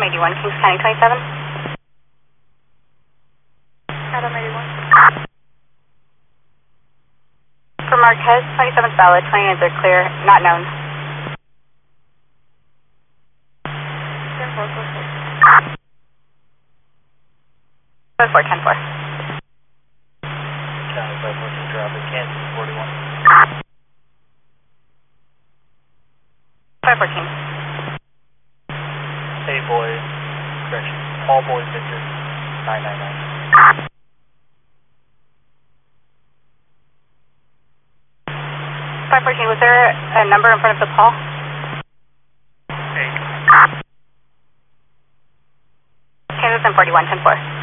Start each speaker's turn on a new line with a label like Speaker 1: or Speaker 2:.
Speaker 1: Adam 81, Kings County 27.
Speaker 2: Adam 81.
Speaker 1: For Marquez, 27 solid, 29s are clear, not known.
Speaker 2: 10-4, go for it.
Speaker 1: 4-4, 10-4.
Speaker 3: County 514 traffic, Kansas 41.
Speaker 1: 514.
Speaker 3: Hey boys, correction, Paul Boys Victor 999.
Speaker 1: 514, was there a number in front of the Paul?
Speaker 3: 8.
Speaker 1: Kansas and 41, 10-4.